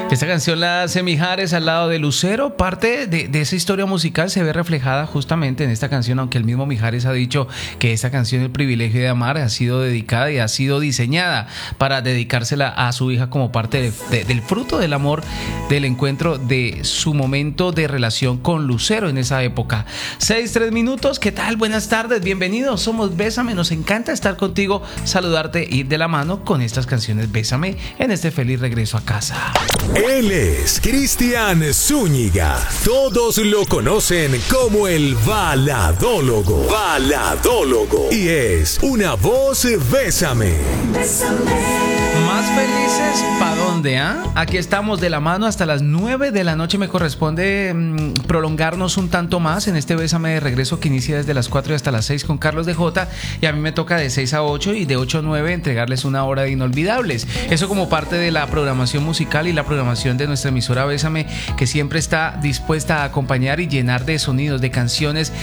Esta canción la hace Mijares al lado de Lucero. Parte de esa historia musical se ve reflejada justamente en esta canción, aunque el mismo Mijares ha dicho que esta canción, El privilegio de amar, ha sido dedicada y ha sido diseñada para dedicársela a su hija como parte del fruto del amor, del encuentro de su momento de relación con Lucero en esa época. 6-3 minutos, ¿qué tal? Buenas tardes, bienvenidos, somos Bésame, nos encanta estar contigo, saludarte, ir de la mano con estas canciones Bésame en este feliz regreso a casa. Él es Cristian Zúñiga. Todos lo conocen como el baladólogo. Y es una voz Bésame. Más felices, ¿pa' dónde? Aquí estamos de la mano hasta las 9 de la noche. Me corresponde prolongarnos un tanto más en este Bésame de regreso que inicia desde las 4 y hasta las 6 con Carlos DJ. Y a mí me toca de 6 a 8 y de 8 a 9 entregarles una hora de inolvidables. Eso como parte de la programación musical y la programación de nuestra emisora Bésame, que siempre está dispuesta a acompañar y llenar de sonidos, de canciones